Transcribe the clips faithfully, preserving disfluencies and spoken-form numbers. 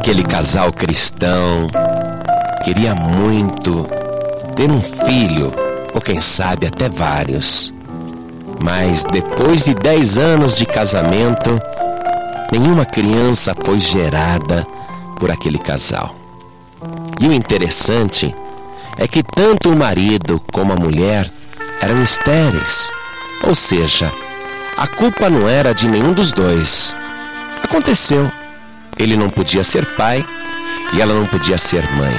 Aquele casal cristão queria muito ter um filho, ou quem sabe até vários. Mas depois de dez anos de casamento, nenhuma criança foi gerada por aquele casal. E o interessante é que tanto o marido como a mulher eram estéreis. Ou seja, a culpa não era de nenhum dos dois. Aconteceu. Ele não podia ser pai e ela não podia ser mãe.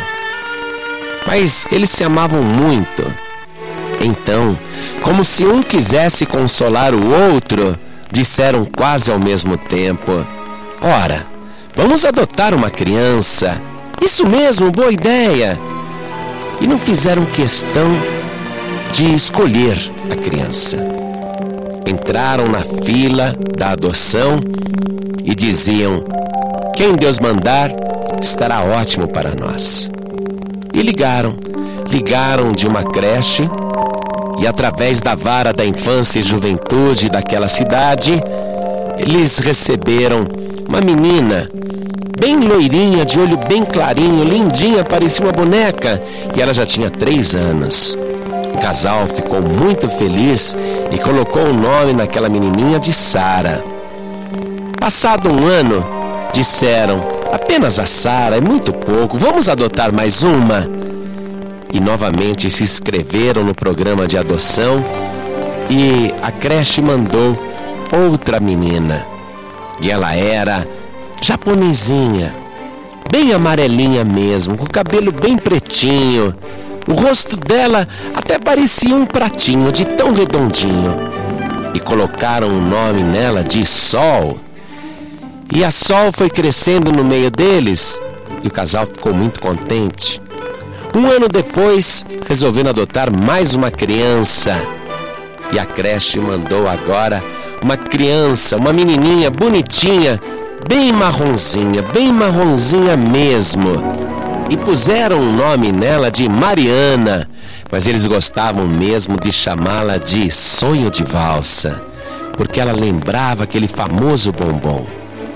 Mas eles se amavam muito. Então, como se um quisesse consolar o outro, disseram quase ao mesmo tempo: ora, vamos adotar uma criança. Isso mesmo, boa ideia. E não fizeram questão de escolher a criança. Entraram na fila da adoção e diziam: quem Deus mandar estará ótimo para nós. E ligaram, ligaram de uma creche e através da vara da infância e juventude daquela cidade, eles receberam uma menina bem loirinha, de olho bem clarinho, lindinha, parecia uma boneca, e ela já tinha três anos. O casal ficou muito feliz e colocou o nome naquela menininha de Sara. Passado um ano, disseram: apenas a Sara é muito pouco, vamos adotar mais uma. E novamente se inscreveram no programa de adoção e a creche mandou outra menina. E ela era japonesinha, bem amarelinha mesmo, com o cabelo bem pretinho. O rosto dela até parecia um pratinho de tão redondinho. E colocaram o nome nela de Sol. E a Sol foi crescendo no meio deles e o casal ficou muito contente. Um ano depois, resolveram adotar mais uma criança. E a creche mandou agora uma criança, uma menininha bonitinha, bem marronzinha, bem marronzinha mesmo. E puseram o nome nela de Mariana, mas eles gostavam mesmo de chamá-la de Sonho de Valsa, porque ela lembrava aquele famoso bombom.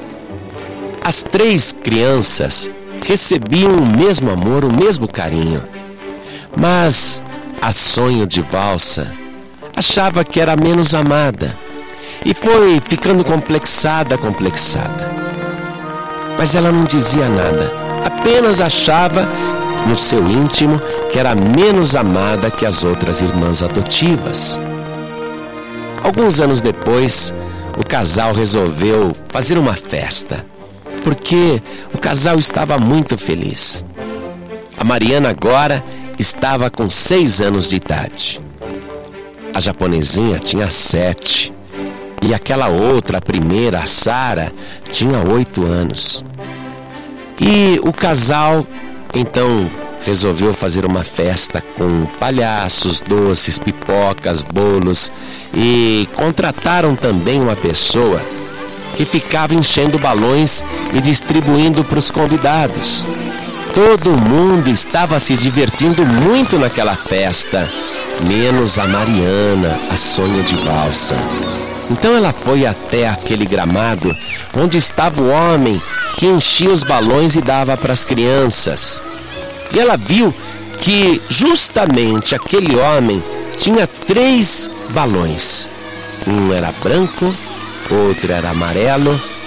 As três crianças recebiam o mesmo amor, o mesmo carinho. Mas a Sonho de Valsa achava que era menos amada e foi ficando complexada, complexada. Mas ela não dizia nada, apenas achava no seu íntimo que era menos amada que as outras irmãs adotivas. Alguns anos depois, o casal resolveu fazer uma festa, porque o casal estava muito feliz. A Mariana agora estava com seis anos de idade. A japonesinha tinha sete. E aquela outra, a primeira, a Sara, tinha oito anos. E o casal, então, resolveu fazer uma festa com palhaços, doces, pipocas, bolos. E contrataram também uma pessoa que ficava enchendo balões e distribuindo para os convidados. Todo mundo estava se divertindo muito naquela festa, menos a Mariana, a Sonho de Valsa. Então ela foi até aquele gramado onde estava o homem que enchia os balões e dava para as crianças. E ela viu que justamente aquele homem tinha três balões. Um era branco, outro era amarelo